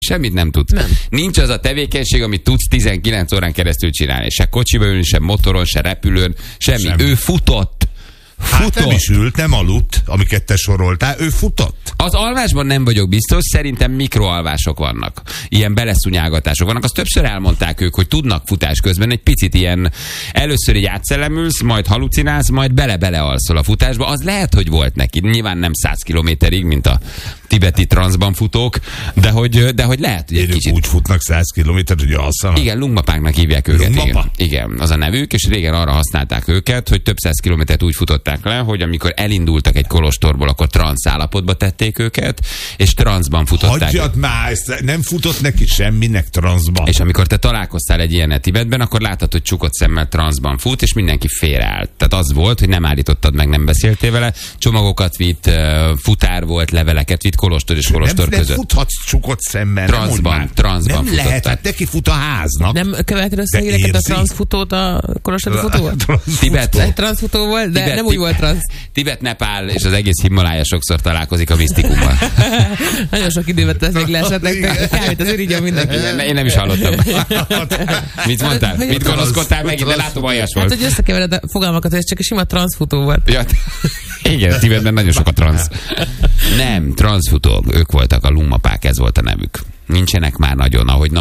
Semmit nem tudsz. Nem. Nincs az a tevékenység, amit tudsz 19 órán keresztül csinálni. Se kocsiba ülni, se motoron, se repülőn, semmi. Ő futott. Hát nem is ült, nem aludt, amiket te soroltál, ő futott. Az alvásban nem vagyok biztos, szerintem mikroalvások vannak. Ilyen beleszunyálgatások vannak. Azt többször elmondták ők, hogy tudnak futás közben egy picit ilyen, először így átszellemülsz, majd halucinálsz, majd bele-bele alszol a futásba. Az lehet, hogy volt neki. Nyilván nem 100 kilométerig, mint a tibeti transzban futók, de hogy lehet, hogy egy kicsit... úgy futnak 100 kilométert, hogy alszanak. Igen, lungmapáknak hívják őket. Igen, az a nevük, és régen arra használták őket, hogy több 100 kilométert úgy futották le, hogy amikor elindultak egy kolostorból, akkor transz állapotba tették őket, és transzban futották. Hagyjad már, nem futott neki semminek transzban. És amikor te találkoztál egy ilyen Tibetben, akkor láttad, hogy csukott szemmel transzban fut, és mindenki félreállt. Tehát az volt, hogy nem állítottad meg, nem beszéltél vele, csomagokat vitt, futár volt, leveleket vitt, kolostor és kolostor között. Nem futhatsz csukott szemmel. Transzban nem lehet, hát neki fut a háznak. Nem követed össze híreket a transzfutót, a kolostori futóval? Tibet. Egy transzfutó volt, de nem úgy volt transz. Tibet, Nepál és az egész Himalája sokszor találkozik a misztikummal. Nagyon sok időben ez még leesett nektek, kávét azért így mindenki. Én nem is hallottam. Mit mondtál? Mit gonoszkodtál megint? De látom, aljas volt. Hát, hogy összekevered a fogalmakat, hogy ez csak egy sima transzfutó volt. Ja, igen, Tibetben nagyon sok a transz. Nem, transzfutók, ők voltak a lungmapák, ez volt a nevük. Nincsenek már nagyon, ahogy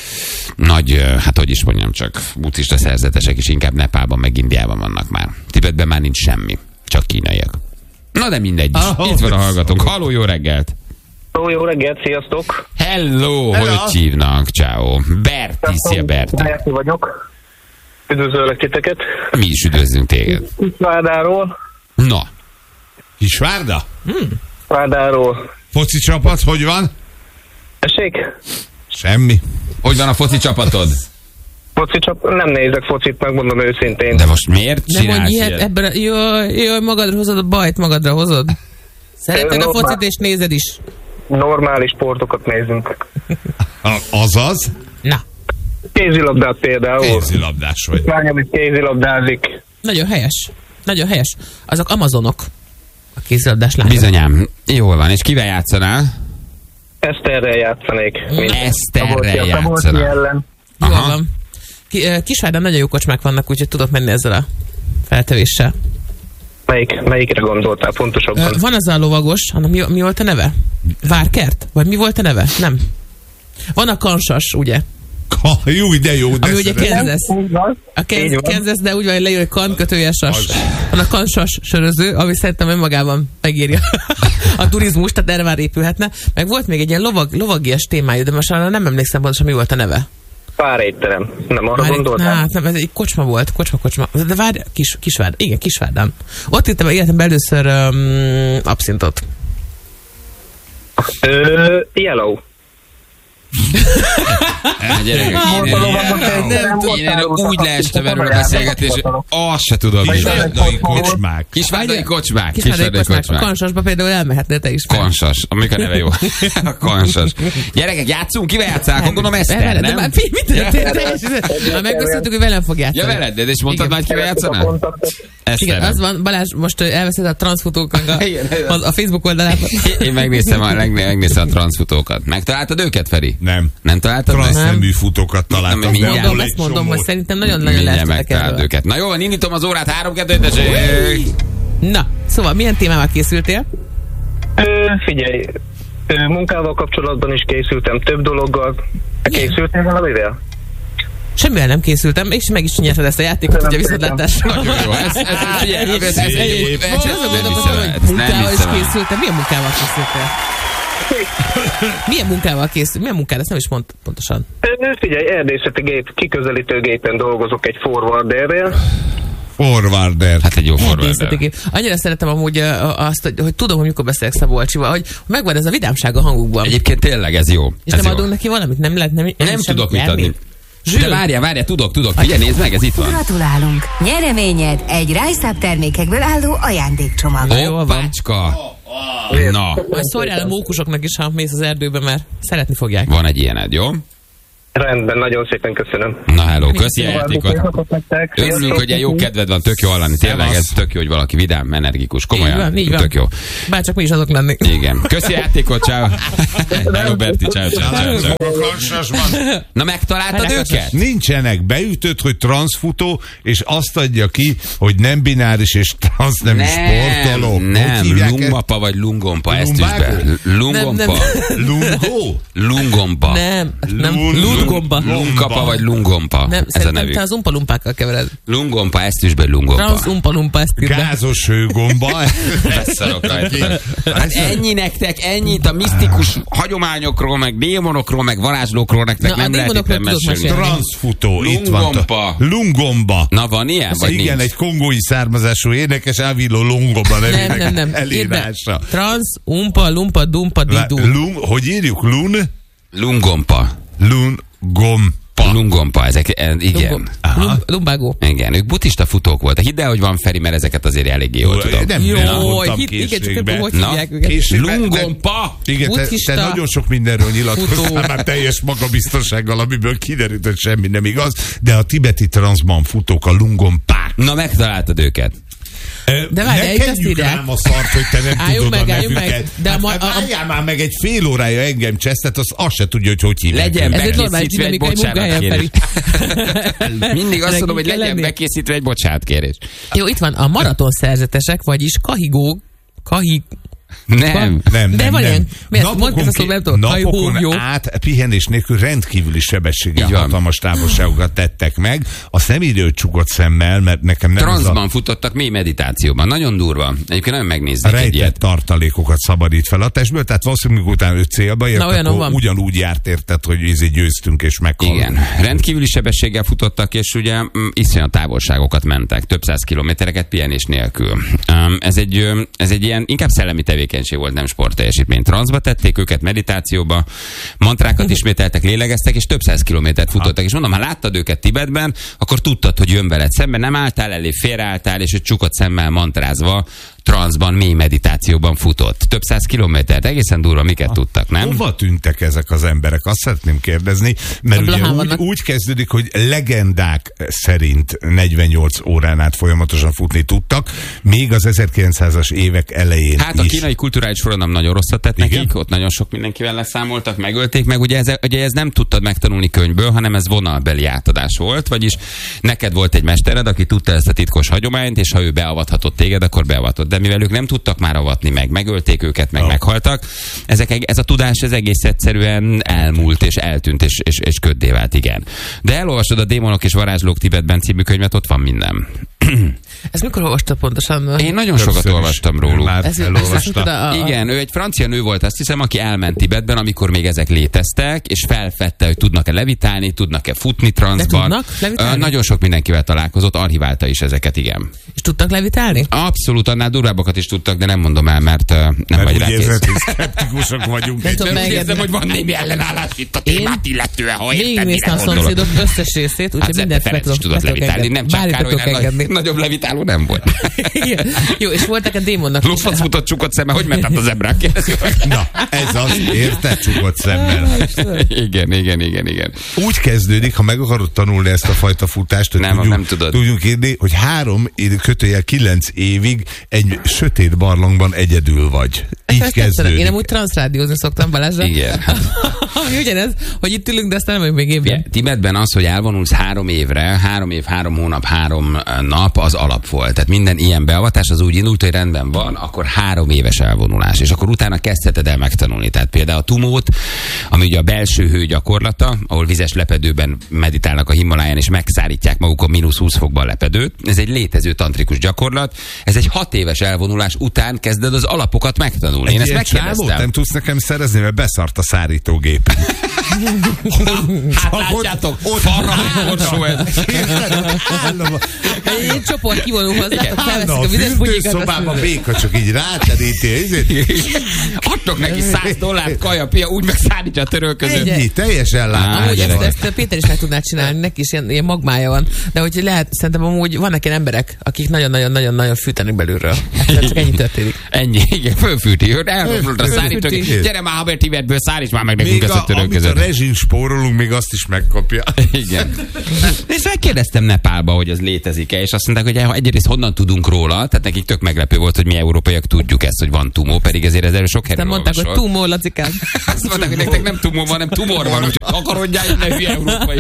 nagy, hát hogy is mondjam, csak buddhista szerzetesek is inkább Nepálban meg Indiában vannak már. Tibetben már nincs semmi, csak kínaiak. Na de mindegy, itt van a hallgatónk. Halló, jó reggelt! Jó reggelt, sziasztok! Hello, hogy hívnak? Ciao. Berti, szia Berti. Berti vagyok. Üdvözöllek titeket. Mi is üdvözlünk téged. Kisvárdáról. Na. Kisvárda? Várdáról. Foci csapat, hogy van? Tessék? Semmi. Hogy van a foci csapatod? Nem nézek focit, megmondom őszintén. De most miért csinálsz ilyet? Ebből, jaj, magadra hozod a bajt, magadra hozod. Szereted a focit és nézed is. Normális sportokat nézünk. Azaz? Na. Kézilabdát például. Kézilabdás vagy. Lányom is kézilabdázik. Nagyon helyes. Nagyon helyes. Azok amazonok. A kézilabdás lányok. Bizonyám. Jól van. És kivel játszanál? Eszterrel játszanék. Eszterrel játszanál. Jól van. Kisvárdán nagyon jó kocsmák vannak, úgyhogy tudok menni ezzel a feltevéssel. Melyikre gondoltál pontosabban? Van az a lovagos, annak mi volt a neve? Várkert? Vagy mi volt a neve? Nem. Van a kansas, ugye? Jó, de jó. Ami ugye Kansas. A Kansas, de úgy van, hogy leír, hogy kan kötője sas. Van a kansas söröző, ami szerintem önmagában megírja a turizmus, tehát erre már épülhetne. Meg volt még egy ilyen lovagias témájú, de most nem emlékszem pontosan, mi volt a neve. Párétterem. Nem arra gondoltál? Hát nem, ez egy kocsma volt. Kocsma. De várj, Kisvárd. Igen, Kisvárdán. Ott ittem életemben először abszintot. Yellow. Gyerekek, én úgy leestem erről a beszélgetésről, azt se tudod. Kisvárdai kocsmák. Kisvárdai kocsmák. Kansasba például elmehetnél te is. Kansas. Amikor a neve jó. Kansas. Gyerekek, játszunk? Kivel játszál? Gondolom Eszter, nem? Mit történt? Megbeszéltük, hogy velem fog játszani. Ja, veled, de és mondtad már, hogy kivel játszanál? Igen, az van. Balázs, most elveszed a transzfutóknak a Facebook oldalában. Én megnéztem a transzfutókat. Megtaláltad őket, Feri? Nem találtad meg? Transznemű futókat találtam. Azt mondom, hogy szerintem nagyon lehetnek erről. Őket. Na jó, van, indítom az órát, 3-2-1. Na, szóval milyen témával készültél? Figyelj, munkával kapcsolatban is készültem, több dologgal. Készültél valamivel? Semmivel nem készültem, és meg is nyerted ezt a játékot, ugye viszontlátásra. Nagyon jó, ez munkával is készültem. Milyen munkával készültél? Milyen munkával készül? Milyen munkád? Ezt nem is mond pontosan. Figyelj, erdészeti gép, kiközelítőgépen dolgozok egy forwarderrel. Forwarder. Hát egy jó forwarder. Annyira szeretem amúgy azt, hogy tudom, hogy mikor beszélek Szabolcsival, hogy megvan ez a vidámság a hangukban. Egyébként tényleg ez jó. És nem adunk neki valamit? Nem lehet, nem tudok mit adni. De várjál, tudok. Figyelj, nézd meg, ez itt van. Gratulálunk! Nyereményed egy Rise Up termékekből álló ajándékcsomag. Hoppácska! Na. Majd szórjál a mókusoknak is, ha mész az erdőbe, mert szeretni fogják. Van egy ilyened, jó? Rendben, nagyon szépen köszönöm. Na hello, köszi a játékot. Örülünk, hogy ilyen jó kedved van, tök jó hallani. Tényleg ez tök jó, hogy valaki vidám, energikus. Komolyan, így van. Tök jó. Bárcsak mi is azok lennék. Igen. Köszi a játékot, ciao. Hello Berti, ciao. Na megtaláltad őket? Nincsenek. Beütött, hogy transzfutó, és azt adja ki, hogy nem bináris és transz nem sportoló. Nem, lungmapa vagy lungompa, ezt is be. Lungompa. Lungó? Lungompa. Nem. Lungompa. Lungkapa vagy lungompa. Nem, ez a nevük. te az umpalumpákkal kevered. Lungompa, ezt is be lungompa. Transz umpalumpa, ezt írd be. Gázos hőgomba. Beszarok rajta. Hát ennyi nektek, ennyit a misztikus hagyományokról, meg démonokról, meg varázslókról nektek nem lehet itt mesélni. Transzfutó, itt van. Lungomba. Na van ilyen, vagy igen, nincs? egy kongói származású énekes Avilo Lungomba nevének nem. elérása. Transz, umpa, lumpa, dumpa, didu. Hogy írjuk? Lungompa. Lungompa, ezek, igen. Lumbágó. Igen, ők buddhista futók voltak. Hidd el, hogy van Feri, mert ezeket azért eléggé jól tudom. Igen, csak hogy hívják őket. Lungompa! Igen, te nagyon sok mindenről nyilatkoztál már teljes magabiztossággal, amiből kiderült, hogy semmi nem igaz, de a tibeti transzban futók a lungompák. Na, megtaláltad őket. De várj, ne kenjük rám a szart, hogy te nem tudod a nevüket. Álljál már meg egy fél órája engem csesztet, azt se tudja, hogy hívják. Legyen bekészítve egy bocsánatkérés. Mindig azt mondom, hogy legyen bekészítve egy bocsánatkérés. Jó, itt van a maraton szerzetesek, vagyis kahigók. Nem. De van ilyen. Napokon át pihenés nélkül rendkívüli sebességgel hatalmas távolságokat tettek meg. Azt nem írja, hogy csukott szemmel, mert nekem nem transzban futottak mély meditációban. Nagyon durva. Egyébként nagyon megnéznek egy ilyet. Tartalékokat szabadít fel a testből, tehát valószínűleg utána ő célba ért, akkor ugyanúgy járt érted, hogy győztünk és meghalunk. Igen. Rendkívüli sebességgel futottak, és ugye iszonyat távolságokat mentek. Több száz kilométereket pihenés nélkül. Ez egy ilyen inkább szellemi tevékenység volt, nem sportteljesítmény. Transzba tették őket, meditációba, mantrákat ismételtek, lélegeztek, és több száz kilométert futottak. És mondom, ha láttad őket Tibetben, akkor tudtad, hogy jön veled szemben, nem álltál elé, félreálltál, és hogy csukott szemmel mantrázva, transzban, mély meditációban futott. Több száz kilométert, egészen durva, miket tudtak, nem? Hova tűntek ezek az emberek? Azt szeretném kérdezni, mert ugye úgy kezdődik, hogy legendák szerint 48 órán át folyamatosan futni tudtak, még az 1900-as évek elején hát a kínai kulturális forradalom nagyon rosszat tett nekik, ott nagyon sok mindenkivel leszámoltak, megölték, meg ugye ez nem tudtad megtanulni könyvből, hanem ez vonalbeli átadás volt, vagyis neked volt egy mestered, aki tudta ezt a titkos hagyományt, és ha ő beavathatott téged, akkor beavatott. De mivel ők nem tudtak már avatni meg, megölték őket, meg meghaltak, ez a tudás ez egész egyszerűen elmúlt, és eltűnt, és köddé vált, igen. De elolvasod a Démonok és varázslók Tibetben című könyvet, ott van minden. Ezt mikor olvastad pontosan? Én nagyon sokat olvastam róluk. Igen, ő egy francia nő volt, azt hiszem, aki elment Tibetben, amikor még ezek léteztek, és felfedte, hogy tudnak-e levitálni, tudnak-e futni transzban. Nagyon sok mindenkivel találkozott, archiválta is ezeket, igen. És tudtak levitálni? Abszolút, annál durvábbakat is tudtak, de nem mondom el, mert nem vagy rákész. Mert úgy szkeptikusok vagyunk. Nem érzem, hogy van némi ellenállás itt a témát illetően, ha érted, mire a szomszédok összes részét, úgyhogy mindent fel tudod levitálni. Nem csak Károly, nagyobb levitáló nem volt. Jó, és voltak a démonnak. Lófasz futott csukott szemmel, hogy ment át az ebrák? Na, ez az, érted, csukott szemmel. Igen. Úgy kezdődik, ha meg akarod tanulni ezt a fajta futást, hogy nem tudod. Tudjunk írni, hogy 9 évig egy sötét barlangban egyedül vagy. Így kezdődik. Én nem úgy transzrádiózni szoktam, Balázsra. Igen. Ami ugyanez, hogy itt ülünk, de aztán nem vagyunk még évben. Tibetben az, hogy elvonulsz 3 évre, 3 év, 3 hónap, 3 nap, az alap volt. Tehát minden ilyen beavatás az úgy indult, hogy rendben van, akkor 3 éves elvonulás, és akkor utána kezdheted el megtanulni. Tehát például a tumót, ami ugye a belső hő gyakorlata, ahol vizes lepedőben meditálnak a Himaláján, és megszárítják magukon -20 fokban lepedőt. Ez egy létező tantrikus gyakorlat. Ez egy 6 éves elvonulás után kezded az alapokat megtanulni. Én ezt megkérdeztem. Nem tudsz nekem szerezni, mert beszart a szárítógép. Hát látjátok, falra háborcsó ez. Egy csoport kivonul hozzá, felveszik a vizes bugyikat. Szobában béka csak így ráteríti. Adtok neki $100 kajapia, úgy megszállítja a törölközőt. Ennyi, teljesen látom. Ezt Péter is meg tudná csinálni, neki is ilyen magmája van. De hogy lehet, szerintem amúgy vannak ilyen emberek, akik nagyon-nagyon fűtenek belülről. Csak ennyi történik. Ennyi, igen, fölfűti. Elromlott a szállítók. Gyere már, Haber Tibetből, szállíts már meg nekünk ezt a törölközőt. benzin spórolunk, még azt is megkapja. Igen. És megkérdeztem Nepálba, hogy az létezik-e, és azt mondták, hogy egyrészt honnan tudunk róla, tehát nekik tök meglepő volt, hogy mi európaiak tudjuk ezt, hogy van tumó, pedig ezért erről sok helyről mondták, hogy tumó, Lacikám. Azt mondták, hogy nektek nem tumó van, hanem tumor van, úgyhogy akarodjál, hogy ne hülye európai.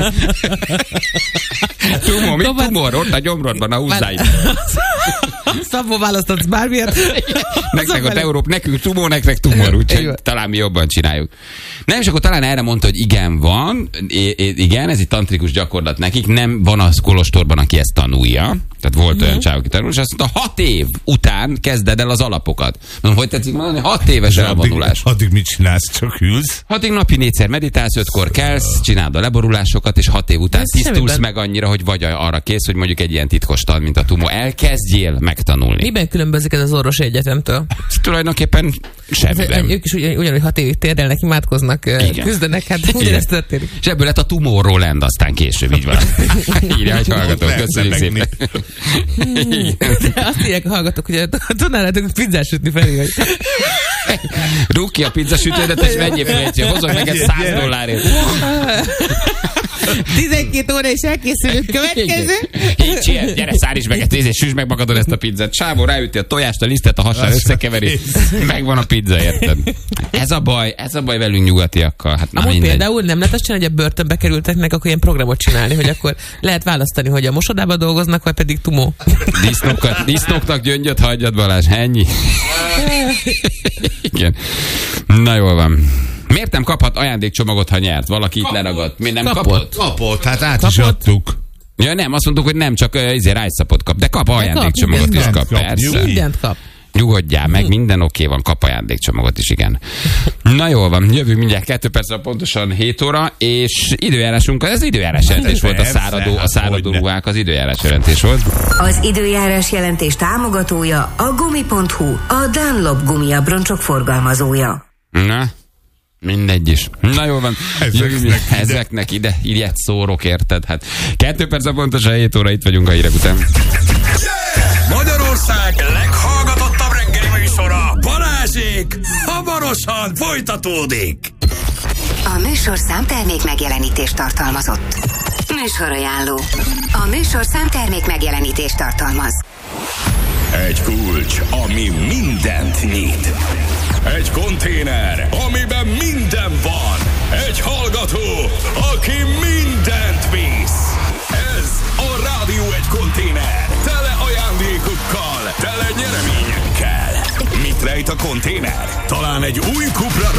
Tumó, mi tumor? Ott a gyomrodban, a húzzáid. Szabó választatsz bármiért. Nektek ott Európa, nekünk tumó, nektek tumor, úgyhogy talán mi jobban csináljuk. Nem, és akkor talán erre mondta, hogy igen, van, igen, ez egy tantrikus gyakorlat nekik, nem van az kolostorban, aki ezt tanulja. Tehát volt olyan csáv, aki tanul, és azt mondta, 6 év után kezded el az alapokat. Mondom, hogy tetszik mondani? 6 éves elvonulás. Addig mit csinálsz? Csak ülsz? 6 napi 4-szer meditálsz, 5-kor kelsz, csináld a leborulásokat, és 6 év után tisztulsz meg annyira, hogy vagy arra kész, hogy mondjuk egy ilyen titkos tan, mint a tumó. Elkezdjél megtanulni. Miben különbözik ez az orvosi egyetemtől? Tulajdonképpen semmiben. Ők is ugyanúgy 6 évig térdelnek, imádkoznak, küzdenek, hát ugyanezt történik. És ebből lett a Tomorrowland aztán később, így van. Írja, hogy hallgatók, köszönjük szépen. De azt írják a hallgatók, hogy tudnálatok pizzát sütni felé, hogy... Rúg ki a pizzasütődet, és vegyél fel, hozok neked $100. 12 óra és elkészülünk, következő. Így, gyere, száríts meg, és süsd meg magadon ezt a pizzát. Sávó ráüti a tojást, a lisztet, a hasán összekeveri, megvan a pizza, érted? Ez a baj velünk nyugatiakkal. Hát amúgy például nem lehet azt csinálni, hogy a börtönbe kerülteknek, akkor ilyen programot csinálni, hogy akkor lehet választani, hogy a mosodába dolgoznak, vagy pedig tumó. Disznóknak gyöngyöt hagyjad, Balázs, ennyi. Igen. Na jól van. Miért nem kaphat ajándékcsomagot, ha nyert? Valaki itt leragadt. Mi nem kapott? Kapott, hát át is adtuk. Ja nem, azt mondtuk, hogy nem, csak rájszapot kap. De kap ajándékcsomagot is kap, persze. Mindent kap. Nyugodjál meg, minden oké van, kap ajándékcsomagot is, igen. Na jól van, jövünk mindjárt 2 percre, pontosan 7 óra, és időjárásunk, ez időjárás jelentés volt, a száradó ruhák, az időjárás jelentés volt. Az időjárás jelentés támogatója a Gumi.hu, a Dunlop gumiabroncsok forgalmazója. Na, mindegy is. Na jól van, ezeknek ide ilyet szórok, érted? Hát 2 perc pontosan 7 óra, itt vagyunk a hírek után. Magyarország leghallgatottabb reggeli műsora, Balázsék, hamarosan folytatódik. A műsor számtermék megjelenítést tartalmazott. Műsorajánló. A műsor számtermék megjelenítést tartalmaz. Egy kulcs, ami mindent nyit. Egy konténer, amiben minden van. Egy hallgató, aki mindent visz. Ez a Rádió Egy konténer. Tele ajándékokkal, tele nyereményekkel. Mit rejt a konténer? Talán egy új Cupra